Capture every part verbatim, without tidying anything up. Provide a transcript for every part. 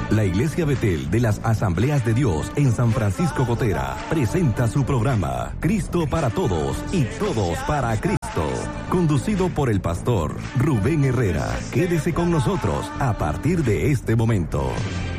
La Iglesia Betel de las Asambleas de Dios en San Francisco Gotera presenta su programa Cristo para Todos y Todos para Cristo, conducido por el pastor Rubén Herrera. Quédese con nosotros a partir de este momento.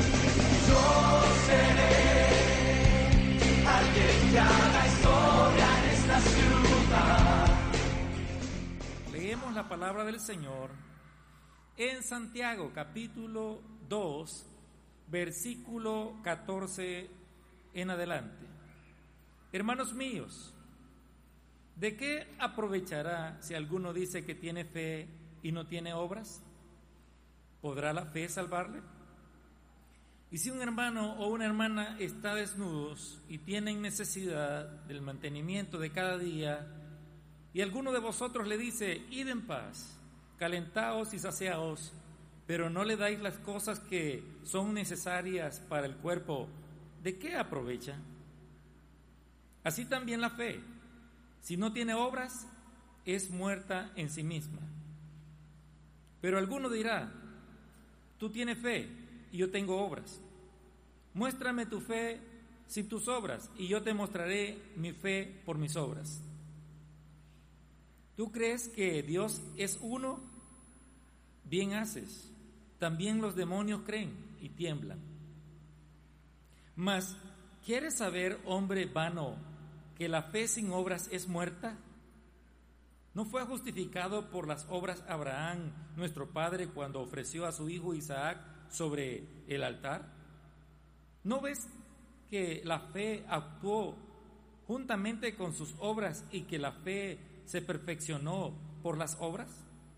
Leemos la palabra del Señor en Santiago capítulo dos, versículo catorce en adelante. Hermanos míos, ¿de qué aprovechará si alguno dice que tiene fe y no tiene obras? ¿Podrá la fe salvarle? Y si un hermano o una hermana está desnudos y tienen necesidad del mantenimiento de cada día, y alguno de vosotros le dice, id en paz, calentaos y saciaos, pero no le dais las cosas que son necesarias para el cuerpo, ¿de qué aprovecha? Así también la fe, si no tiene obras, es muerta en sí misma. Pero alguno dirá, tú tienes fe y yo tengo obras. Muéstrame tu fe sin tus obras, y yo te mostraré mi fe por mis obras. ¿Tú crees que Dios es uno? Bien haces. También los demonios creen y tiemblan. Mas, ¿quieres saber, hombre vano, que la fe sin obras es muerta? ¿No fue justificado por las obras Abraham, nuestro padre, cuando ofreció a su hijo Isaac sobre el altar? ¿No ves que la fe actuó juntamente con sus obras y que la fe se perfeccionó por las obras?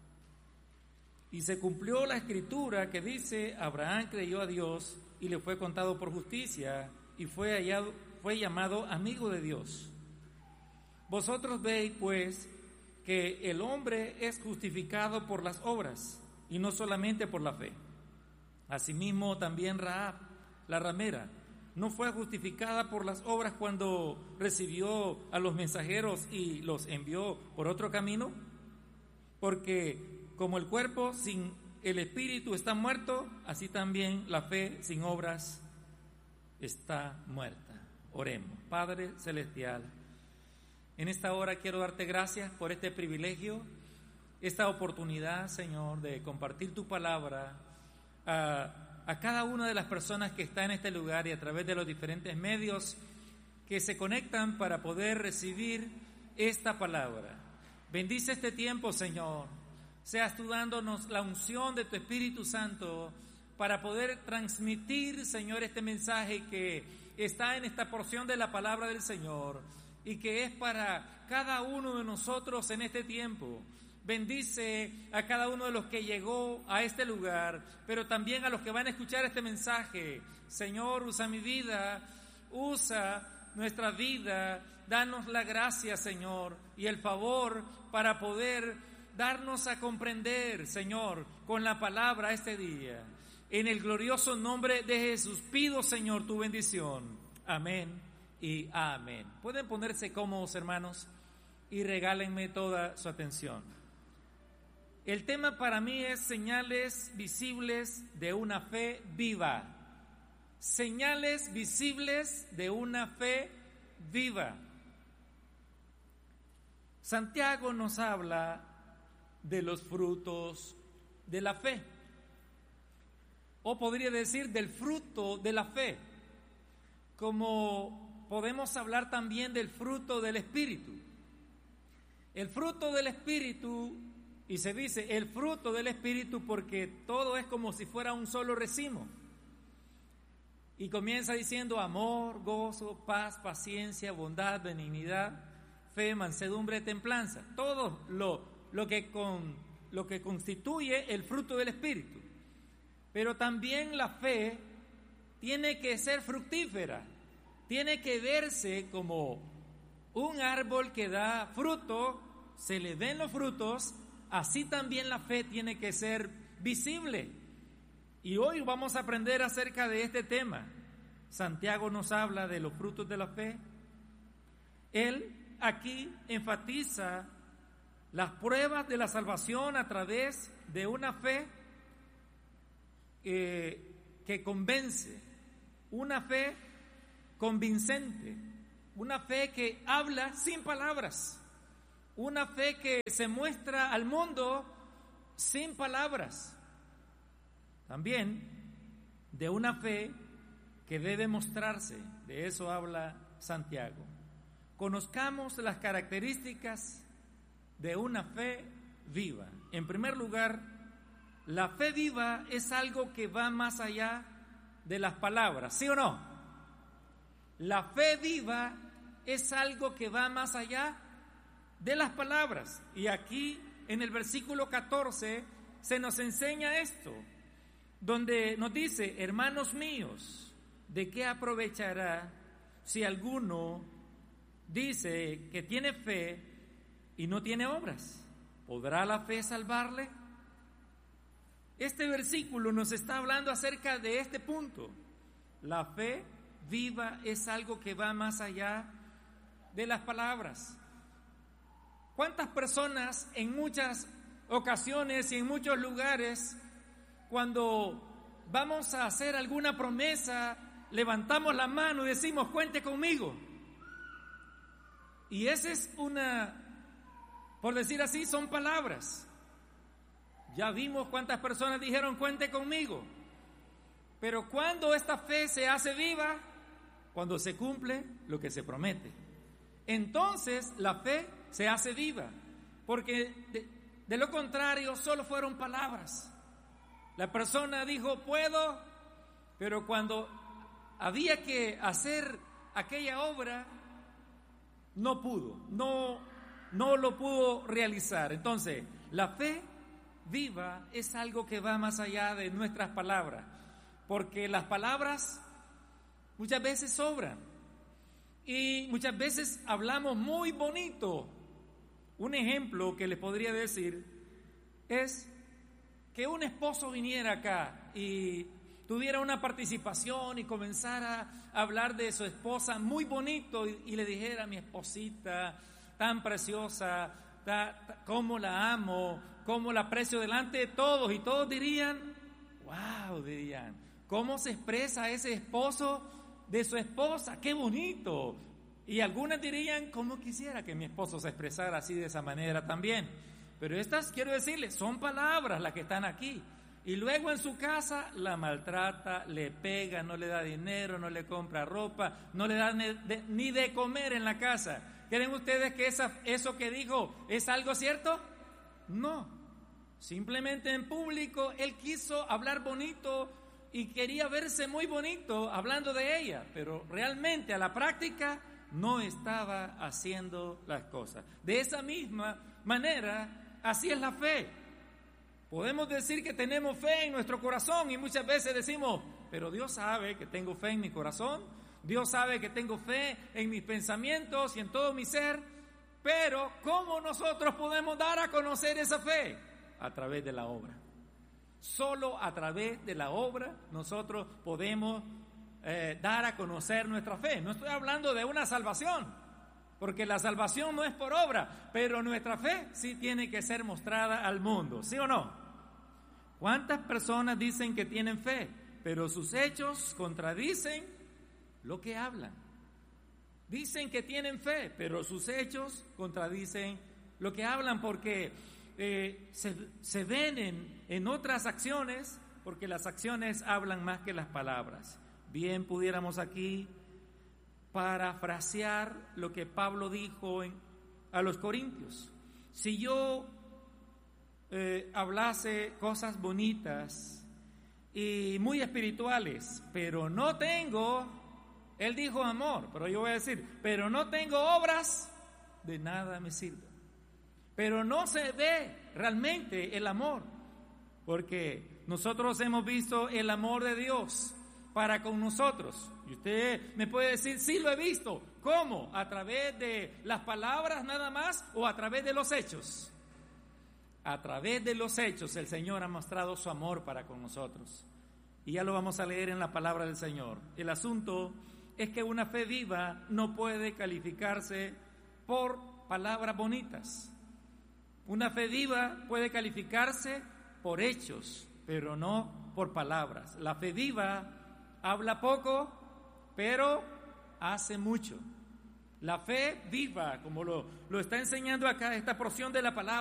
Y se cumplió la escritura que dice, Abraham creyó a Dios y le fue contado por justicia y fue hallado, fue llamado amigo de Dios. Vosotros veis pues que el hombre es justificado por las obras y no solamente por la fe. Asimismo también Rahab, la ramera, no fue justificada por las obras cuando recibió a los mensajeros y los envió por otro camino, porque como el cuerpo sin el espíritu está muerto, así también la fe sin obras está muerta. Oremos. Padre celestial, en esta hora quiero darte gracias por este privilegio, esta oportunidad, Señor, de compartir tu palabra a a cada una de las personas que está en este lugar y a través de los diferentes medios que se conectan para poder recibir esta palabra. Bendice este tiempo, Señor. Seas tú dándonos la unción de tu Espíritu Santo para poder transmitir, Señor, este mensaje que está en esta porción de la palabra del Señor y que es para cada uno de nosotros en este tiempo. Bendice a cada uno de los que llegó a este lugar, pero también a los que van a escuchar este mensaje. Señor, usa mi vida, usa nuestra vida, danos la gracia, Señor, y el favor para poder darnos a comprender, Señor, con la palabra este día. En el glorioso nombre de Jesús pido, Señor, tu bendición. Amén y amén. Pueden ponerse cómodos, hermanos, y regálenme toda su atención. El tema para mí es señales visibles de una fe viva. Señales visibles de una fe viva. Santiago nos habla de los frutos de la fe. O podría decir del fruto de la fe. Como podemos hablar también del fruto del Espíritu. El fruto del Espíritu, y se dice el fruto del Espíritu porque todo es como si fuera un solo racimo. Y comienza diciendo amor, gozo, paz, paciencia, bondad, benignidad, fe, mansedumbre, templanza. Todo lo, lo, que con, lo que constituye el fruto del Espíritu. Pero también la fe tiene que ser fructífera. Tiene que verse como un árbol que da fruto, se le ven los frutos. Así también la fe tiene que ser visible. Y hoy vamos a aprender acerca de este tema. Santiago nos habla de los frutos de la fe. Él aquí enfatiza las pruebas de la salvación a través de una fe eh, que convence, una fe convincente, una fe que habla sin palabras, una fe que se muestra al mundo sin palabras. También de una fe que debe mostrarse, de eso habla Santiago. Conozcamos las características de una fe viva. En primer lugar, la fe viva es algo que va más allá de las palabras, ¿sí o no? La fe viva es algo que va más allá de las palabras. Y aquí en el versículo catorce se nos enseña esto, donde nos dice: hermanos míos, ¿de qué aprovechará si alguno dice que tiene fe y no tiene obras? ¿Podrá la fe salvarle? Este versículo nos está hablando acerca de este punto. La fe viva es algo que va más allá de las palabras. ¿Cuántas personas en muchas ocasiones y en muchos lugares, cuando vamos a hacer alguna promesa, levantamos la mano y decimos: cuente conmigo? Y esa es una, por decir así, son palabras. Ya vimos cuántas personas dijeron: cuente conmigo. Pero cuando esta fe se hace viva, cuando se cumple lo que se promete, entonces la fe se hace viva, porque de, de lo contrario solo fueron palabras. La persona dijo: puedo, pero cuando había que hacer aquella obra, no pudo, no, no lo pudo realizar. Entonces, la fe viva es algo que va más allá de nuestras palabras, porque las palabras muchas veces sobran y muchas veces hablamos muy bonito. Un ejemplo que les podría decir es que un esposo viniera acá y tuviera una participación y comenzara a hablar de su esposa muy bonito y, y le dijera: mi esposita tan preciosa, ta, ta, cómo la amo, cómo la aprecio delante de todos, y todos dirían: wow, dirían, ¿cómo se expresa ese esposo de su esposa? ¡Qué bonito! Y algunas dirían: ¿cómo quisiera que mi esposo se expresara así, de esa manera también? Pero estas, quiero decirles, son palabras las que están aquí. Y luego en su casa la maltrata, le pega, no le da dinero, no le compra ropa, no le da ni de, ni de comer en la casa. ¿Creen ustedes que esa, eso que dijo es algo cierto? No. Simplemente en público él quiso hablar bonito y quería verse muy bonito hablando de ella, pero realmente a la práctica no estaba haciendo las cosas. De esa misma manera, así es la fe. Podemos decir que tenemos fe en nuestro corazón y muchas veces decimos: pero Dios sabe que tengo fe en mi corazón, Dios sabe que tengo fe en mis pensamientos y en todo mi ser, pero ¿cómo nosotros podemos dar a conocer esa fe? A través de la obra. Solo a través de la obra nosotros podemos eh, dar a conocer nuestra fe. No estoy hablando de una salvación, porque la salvación no es por obra, pero nuestra fe sí tiene que ser mostrada al mundo, ¿sí o no? ¿Cuántas personas dicen que tienen fe, pero sus hechos contradicen lo que hablan? Dicen que tienen fe, pero sus hechos contradicen lo que hablan, porque eh, se, se ven en, en otras acciones, porque las acciones hablan más que las palabras. Bien pudiéramos aquí parafrasear lo que Pablo dijo en, a los Corintios. Si yo eh, hablase cosas bonitas y muy espirituales, pero no tengo, él dijo amor, pero yo voy a decir, pero no tengo obras, de nada me sirve. Pero no se ve realmente el amor, porque nosotros hemos visto el amor de Dios para con nosotros. Y usted me puede decir: sí, lo he visto. ¿Cómo? ¿A través de las palabras nada más o a través de los hechos? A través de los hechos el Señor ha mostrado su amor para con nosotros. Y ya lo vamos a leer en la palabra del Señor. El asunto es que una fe viva no puede calificarse por palabras bonitas. Una fe viva puede calificarse por hechos, pero no por palabras. La fe viva habla poco, pero hace mucho. La fe viva, como lo, lo está enseñando acá esta porción de la palabra,